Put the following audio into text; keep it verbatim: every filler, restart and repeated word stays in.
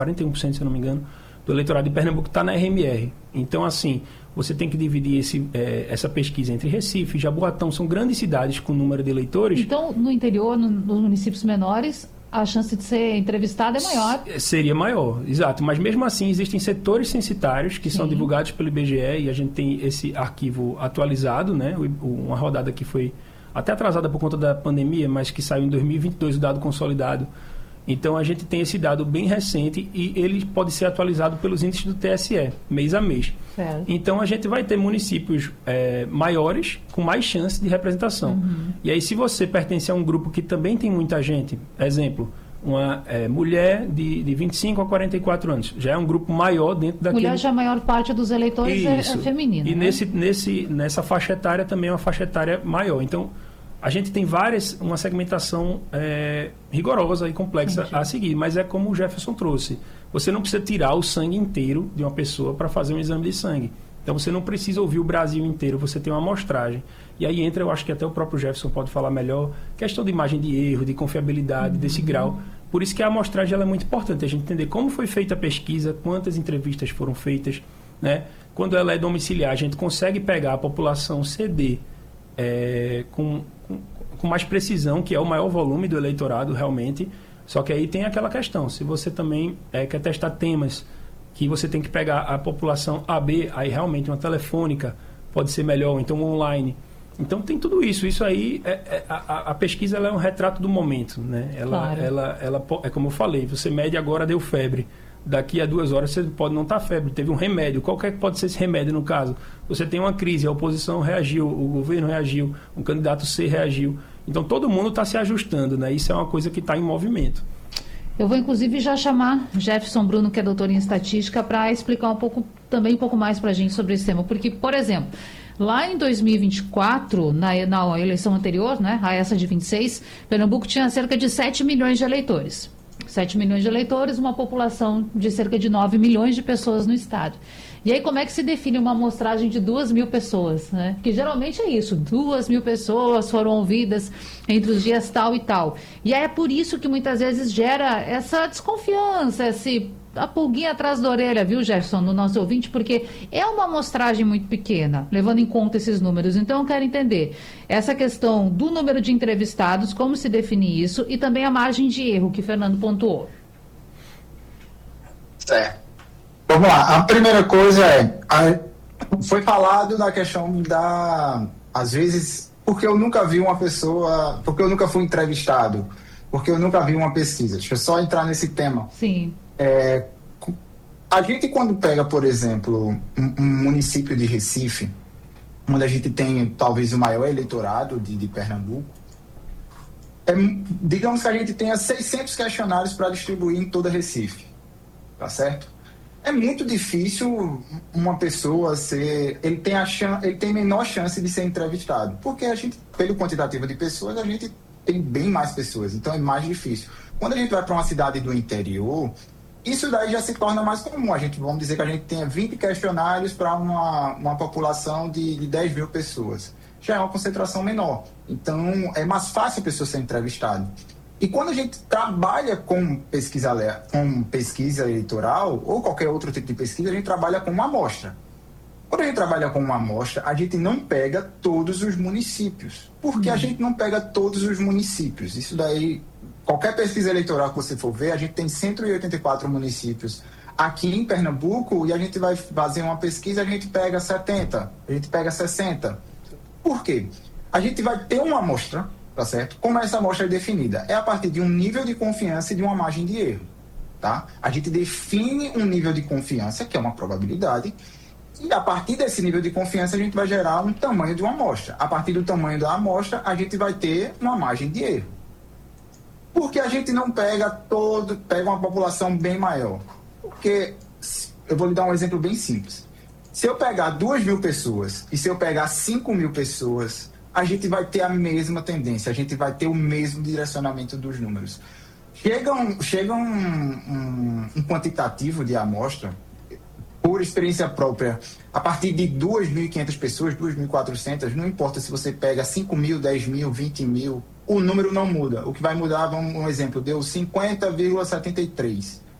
quarenta e um por cento, se eu não me engano, do eleitorado de Pernambuco está na R M R. Então, assim, você tem que dividir esse, é, essa pesquisa entre Recife, Jaboatão, são grandes cidades com número de eleitores. Então, no interior, no, nos municípios menores, a chance de ser entrevistada é maior? Seria maior, exato. Mas mesmo assim, existem setores censitários que Sim. são divulgados pelo I B G E e a gente tem esse arquivo atualizado, né? Uma rodada que foi até atrasada por conta da pandemia, mas que saiu em dois mil e vinte e dois, o dado consolidado. Então, a gente tem esse dado bem recente e ele pode ser atualizado pelos índices do T S E, mês a mês. Certo. Então, a gente vai ter municípios é, maiores, com mais chance de representação. Uhum. E aí, se você pertence a um grupo que também tem muita gente, exemplo, uma é, mulher de, de vinte e cinco a quarenta e quatro anos, já é um grupo maior dentro daquele... Mulher já a maior parte dos eleitores é, é feminina. E né? nesse, nesse, nessa faixa etária também é uma faixa etária maior. Então, a gente tem várias, uma segmentação é, rigorosa e complexa Entendi. a seguir, mas é como o Jefferson trouxe. Você não precisa tirar o sangue inteiro de uma pessoa para fazer um exame de sangue. Então, você não precisa ouvir o Brasil inteiro, você tem uma amostragem. E aí entra, eu acho que até o próprio Jefferson pode falar melhor, questão de margem de erro, de confiabilidade, uhum. desse grau. Por isso que a amostragem ela é muito importante, a gente entender como foi feita a pesquisa, quantas entrevistas foram feitas, né? Quando ela é domiciliar, a gente consegue pegar a população C D é, com... com mais precisão, que é o maior volume do eleitorado realmente, só que aí tem aquela questão, se você também é, quer testar temas que você tem que pegar a população A B, aí realmente uma telefônica pode ser melhor, então online. Então tem tudo isso, isso aí, é, é, a, a pesquisa ela é um retrato do momento, né? Ela, claro. ela, ela, é como eu falei, você mede agora, deu febre, daqui a duas horas você pode não estar febre, teve um remédio, qual que pode ser esse remédio no caso? Você tem uma crise, a oposição reagiu, o governo reagiu, o candidato C reagiu, então todo mundo está se ajustando, né? Isso é uma coisa que está em movimento. Eu vou inclusive já chamar Jefferson Bruno, que é doutor em estatística, para explicar um pouco, também um pouco mais para a gente sobre esse tema, porque, por exemplo, lá em dois mil e vinte e quatro, na, na eleição anterior, né, a essa de vinte e seis, Pernambuco tinha cerca de sete milhões de eleitores. sete milhões de eleitores, uma população de cerca de nove milhões de pessoas no estado. E aí, como é que se define uma amostragem de duas mil pessoas, né? Que geralmente é isso, duas mil pessoas foram ouvidas entre os dias tal e tal. E aí é por isso que muitas vezes gera essa desconfiança, esse, a pulguinha atrás da orelha, viu, Jefferson, no nosso ouvinte, porque é uma amostragem muito pequena, levando em conta esses números. Então, eu quero entender essa questão do número de entrevistados, como se define isso, e também a margem de erro que o Fernando pontuou. Certo. Vamos lá, a primeira coisa é, a, foi falado da questão da, às vezes, porque eu nunca vi uma pessoa, porque eu nunca fui entrevistado, porque eu nunca vi uma pesquisa. Deixa eu só entrar nesse tema. Sim. É, a gente quando pega, por exemplo, um, um município de Recife, onde a gente tem talvez o maior eleitorado de, de Pernambuco, é, digamos que a gente tenha seiscentos questionários para distribuir em toda Recife, tá certo? É muito difícil uma pessoa ser... Ele tem, a chan, ele tem menor chance de ser entrevistado. Porque a gente, pelo quantitativo de pessoas, a gente tem bem mais pessoas. Então é mais difícil. Quando a gente vai para uma cidade do interior, isso daí já se torna mais comum. A gente, vamos dizer que a gente tenha vinte questionários para uma, uma população de, de dez mil pessoas. Já é uma concentração menor. Então é mais fácil a pessoa ser entrevistada. E quando a gente trabalha com pesquisa, com pesquisa eleitoral ou qualquer outro tipo de pesquisa, a gente trabalha com uma amostra. Quando a gente trabalha com uma amostra, a gente não pega todos os municípios. Por que a gente não pega todos os municípios? Isso daí, qualquer pesquisa eleitoral que você for ver, a gente tem cento e oitenta e quatro municípios aqui em Pernambuco e a gente vai fazer uma pesquisa, a gente pega setenta, a gente pega sessenta. Por quê? A gente vai ter uma amostra, tá certo? Como essa amostra é definida? É a partir de um nível de confiança e de uma margem de erro, tá? A gente define um nível de confiança, que é uma probabilidade, e a partir desse nível de confiança a gente vai gerar um tamanho de uma amostra. A partir do tamanho da amostra, a gente vai ter uma margem de erro. Por que a gente não pega todo, pega uma população bem maior? Porque, eu vou lhe dar um exemplo bem simples. Se eu pegar duas mil pessoas e se eu pegar cinco mil pessoas, a gente vai ter a mesma tendência, a gente vai ter o mesmo direcionamento dos números. Chega um, chega um, um, um quantitativo de amostra, por experiência própria, a partir de duas mil e quinhentas pessoas, duas mil e quatrocentas, não importa se você pega cinco mil, dez mil, vinte mil, o número não muda. O que vai mudar, vamos, um exemplo, deu cinquenta vírgula setenta e três.